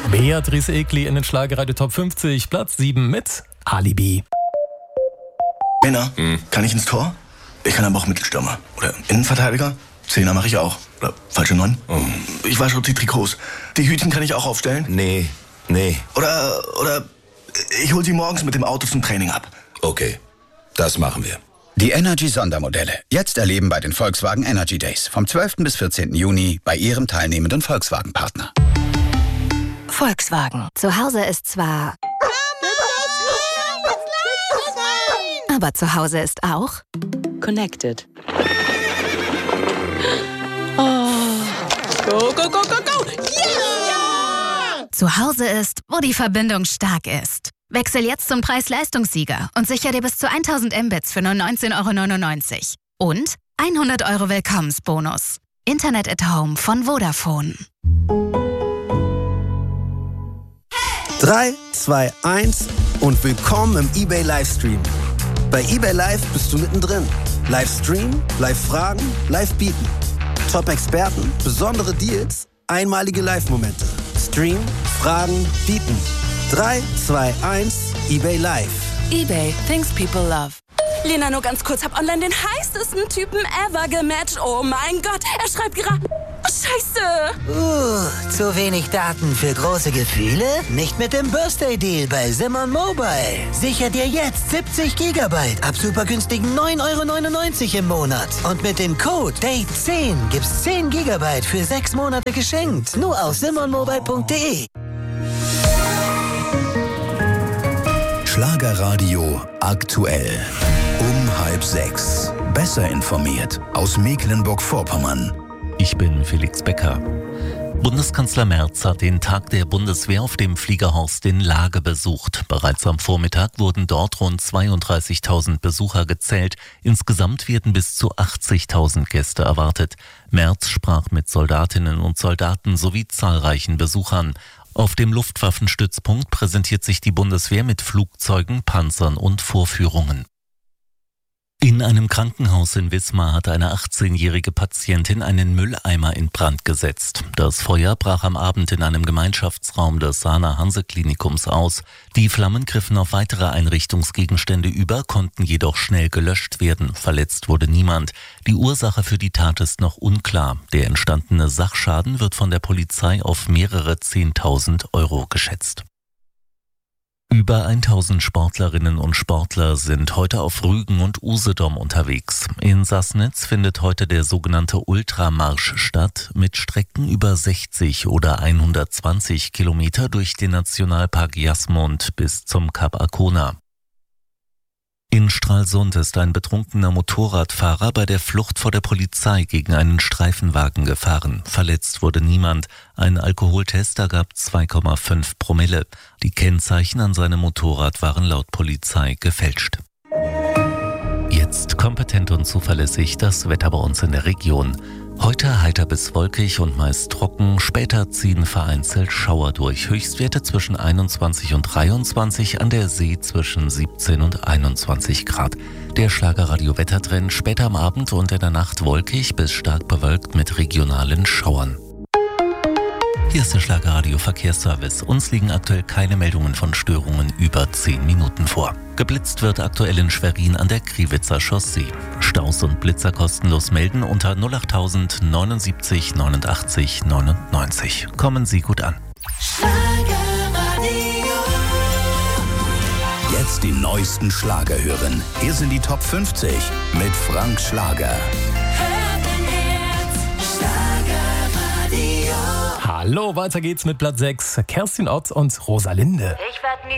Beatrice Egli in den Schlagerradio Top 50, Platz 7 mit Alibi. Männer, kann ich ins Tor? Ich kann aber auch Mittelstürmer. Oder Innenverteidiger. Zehner mache ich auch. Oder falsche 9. Ich wasche auch die Trikots. Die Hütchen kann ich auch aufstellen. Nee. Oder ich hol sie morgens mit dem Auto zum Training ab. Okay, das machen wir. Die Energy-Sondermodelle. Jetzt erleben bei den Volkswagen Energy Days. Vom 12. bis 14. Juni bei Ihrem teilnehmenden Volkswagen-Partner. Volkswagen. Zu Hause ist zwar... aber zu Hause ist auch... Connected. Oh. Go, go, go, go, go! Yeah! Zu Hause ist, wo die Verbindung stark ist. Wechsel jetzt zum Preis-Leistungssieger und sicher dir bis zu 1000 Mbits für nur 19,99 €. Und 100 € Willkommensbonus. Internet at Home von Vodafone. 3, 2, 1 und willkommen im eBay Livestream. Bei eBay Live bist du mittendrin. Livestream, Live-Fragen, Live-Bieten. Top-Experten, besondere Deals, einmalige Live-Momente. Stream, Fragen, Bieten. 3, 2, 1, eBay Live. eBay, things people love. Lena, nur ganz kurz, hab online den heißesten Typen ever gematcht. Oh mein Gott, er schreibt gerade... Scheiße! Zu wenig Daten für große Gefühle? Nicht mit dem Birthday-Deal bei Simon Mobile. Sicher dir jetzt 70 GB ab super günstigen 9,99 € im Monat. Und mit dem Code DATE10 gibt's 10 GB für 6 Monate geschenkt. Nur auf simonmobile.de. Schlagerradio aktuell. Um 5:30. Besser informiert aus Mecklenburg-Vorpommern. Ich bin Felix Becker. Bundeskanzler Merz hat den Tag der Bundeswehr auf dem Fliegerhorst in Lage besucht. Bereits am Vormittag wurden dort rund 32.000 Besucher gezählt. Insgesamt werden bis zu 80.000 Gäste erwartet. Merz sprach mit Soldatinnen und Soldaten sowie zahlreichen Besuchern. Auf dem Luftwaffenstützpunkt präsentiert sich die Bundeswehr mit Flugzeugen, Panzern und Vorführungen. In einem Krankenhaus in Wismar hat eine 18-jährige Patientin einen Mülleimer in Brand gesetzt. Das Feuer brach am Abend in einem Gemeinschaftsraum des Sana-Hanse-Klinikums aus. Die Flammen griffen auf weitere Einrichtungsgegenstände über, konnten jedoch schnell gelöscht werden. Verletzt wurde niemand. Die Ursache für die Tat ist noch unklar. Der entstandene Sachschaden wird von der Polizei auf mehrere 10.000 € geschätzt. Über 1000 Sportlerinnen und Sportler sind heute auf Rügen und Usedom unterwegs. In Sassnitz findet heute der sogenannte Ultramarsch statt, mit Strecken über 60 oder 120 Kilometer durch den Nationalpark Jasmund bis zum Kap Arkona. In Stralsund ist ein betrunkener Motorradfahrer bei der Flucht vor der Polizei gegen einen Streifenwagen gefahren. Verletzt wurde niemand. Ein Alkoholtest ergab 2,5 Promille. Die Kennzeichen an seinem Motorrad waren laut Polizei gefälscht. Jetzt kompetent und zuverlässig das Wetter bei uns in der Region. Heute heiter bis wolkig und meist trocken, später ziehen vereinzelt Schauer durch. Höchstwerte zwischen 21 und 23, an der See zwischen 17 und 21 Grad. Der Schlagerradio-Wettertrend später am Abend und in der Nacht wolkig bis stark bewölkt mit regionalen Schauern. Hier ist der Schlagerradio-Verkehrsservice. Uns liegen aktuell keine Meldungen von Störungen über 10 Minuten vor. Geblitzt wird aktuell in Schwerin an der Kriwitzer Chaussee. Staus und Blitzer kostenlos melden unter 08000 79 89 99. Kommen Sie gut an. Jetzt die neuesten Schlager hören. Hier sind die Top 50 mit Frank Schlager. Hallo, weiter geht's mit Platz 6. Kerstin Ott und Rosalinde. Ich werd nie